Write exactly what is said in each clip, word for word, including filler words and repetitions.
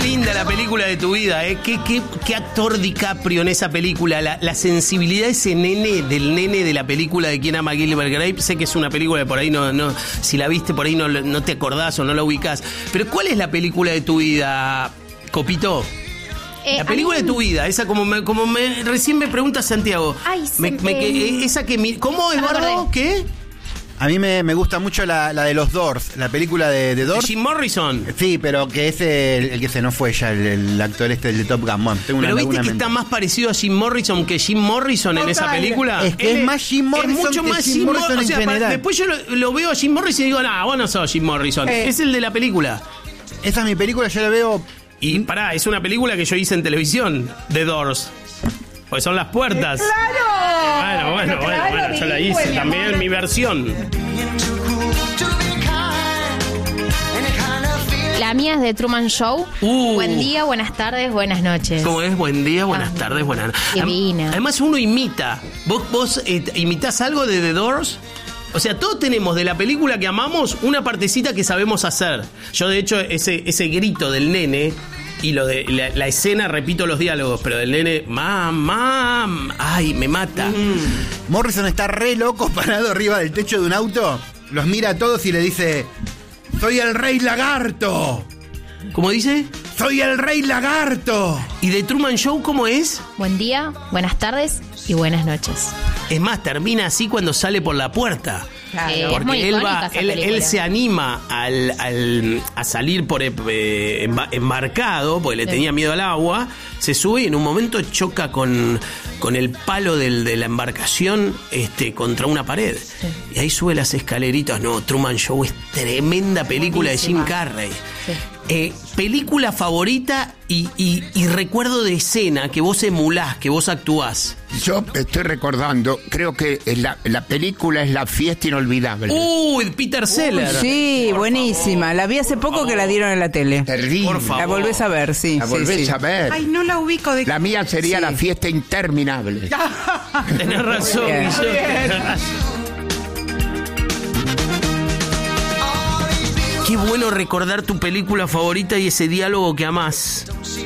linda la película de tu vida, ¿eh? Qué, qué, qué actor DiCaprio en esa película. La, la sensibilidad de ese nene, del nene de la película de Quién ama a Gilbert Grape. Sé que es una película que por ahí no, no si la viste por ahí no, no te acordás o no la ubicás. Pero ¿cuál es la película de tu vida, Copito? Eh, la película mí... de tu vida, esa como me, como me recién me pregunta Santiago. Ay, me, me, que, esa que mi, ¿cómo, Eduardo? ¿Qué? A mí me, me gusta mucho la, la de los Doors, la película de, de Doors. Jim Morrison. Sí, pero que es el, el que se no fue ya, el, el actor este el de Top Gun. Bueno, tengo pero una, viste una que mente. está más parecido a Jim Morrison que Jim Morrison Total. En esa película. Es que es, es más Jim Morrison es mucho que más Jim, Jim Morrison Mor- en o sea, general. Después yo lo, lo veo a Jim Morrison y digo, nah, vos no sos Jim Morrison. Eh. Es el de la película. Esa es mi película, yo la veo... Y pará, es una película que yo hice en televisión, The Doors. Pues son las puertas. ¡Claro! Bueno, bueno, bueno, claro, bueno, yo la hice mi también amor. en mi versión. La mía es de Truman Show. Uh. Buen día, buenas tardes, buenas noches. ¿Cómo es? Buen día, buenas ah, tardes, buenas noches. Divina. Además uno imita. ¿Vos, vos eh, imitás algo de The Doors? O sea, todos tenemos de la película que amamos una partecita que sabemos hacer. Yo, de hecho, ese, ese grito del nene y lo de la, la escena, repito los diálogos, pero del nene, mam, mam, ay, me mata. Mm. Morrison está re loco parado arriba del techo de un auto, los mira a todos y le dice, soy el rey lagarto. ¿Cómo dice? Soy el rey lagarto. ¿Y de Truman Show cómo es? Buen día, buenas tardes y buenas noches. Es más, termina así cuando sale por la puerta. Claro. Porque Es muy él va, icónica esa él, película. él se anima al, al, a salir por eh, embarcado, porque le sí. tenía miedo al agua, se sube y en un momento choca con, con el palo del, de la embarcación este, contra una pared. Sí. Y ahí sube las escaleritas. No, Truman Show es tremenda película Buenísima. de Jim Carrey. Sí. Eh, película favorita y, y, y recuerdo de escena que vos emulás, que vos actuás. Yo estoy recordando, creo que la, la película es La Fiesta Inolvidable. Uy, Peter Sellers. Uy, sí, por buenísima. Favor. La vi hace poco que la dieron en la tele. Terrible. Por favor. La volvés a ver, sí. La sí, volvés sí. a ver. Ay, no la ubico de... La mía sería sí. La Fiesta Interminable. Tenés razón, Bien. Guillermo. Qué bueno recordar tu película favorita y ese diálogo que amás.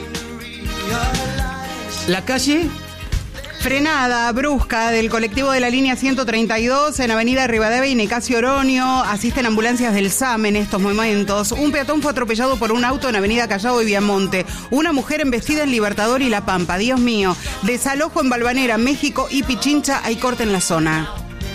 ¿La calle? Frenada brusca del colectivo de la línea ciento treinta y dos en Avenida Rivadavia y Nicasio Oronio. Asisten ambulancias del S A M en estos momentos. Un peatón fue atropellado por un auto en Avenida Callao y Viamonte. Una mujer embestida en Libertador y La Pampa. Dios mío. Desalojo en Balvanera, México y Pichincha. Hay corte en la zona.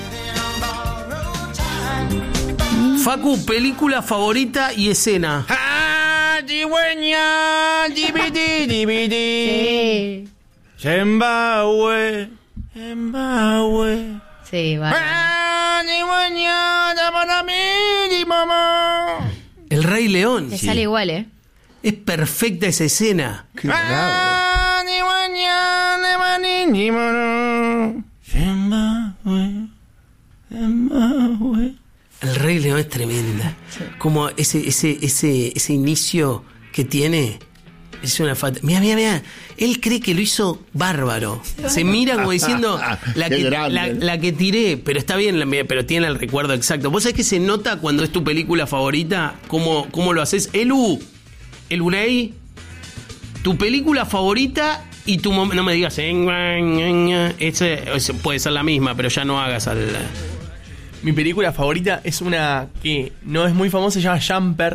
Facu, película favorita y escena. ¡Ah, cigüeña! ¡Dibidi, dibidi! Sí. Zimbabue, Zimbabue. Sí, va. ¡Ah, cigüeña! ¡Para mí, mamá! El Rey León. Te Sí. sale igual, ¿eh? Es perfecta esa escena. ¡Ah, cigüeña! ¡Ni mono! Zimbabue, Zimbabue. El Rey León es tremenda. Como ese, ese, ese, ese inicio que tiene. Es una fat... Mira, mira, mira. Él cree que lo hizo bárbaro. Se mira como diciendo la que, la, la que tiré, pero está bien, pero tiene el recuerdo exacto. ¿Vos sabés que se nota cuando es tu película favorita? ¿Cómo, cómo lo haces? Elu, el Unai, tu película favorita y tu mom... No me digas, ese, ese puede ser la misma, pero ya no hagas al... Mi película favorita es una que no es muy famosa, se llama Jumper,